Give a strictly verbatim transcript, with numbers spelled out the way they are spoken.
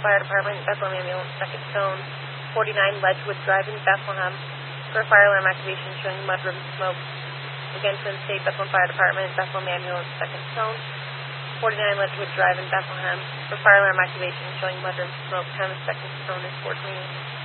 Fire Department, Bethlehem Ambulance, second tone. forty-nine Ledgewood Drive in Bethlehem for fire alarm activation showing mudroom smoke. Again, Twin State, Bethlehem Fire Department, Bethlehem Ambulance, second tone. forty-nine Ledgewood Drive in Bethlehem for fire alarm activation showing mudroom smoke. Time of second tone is four twenty.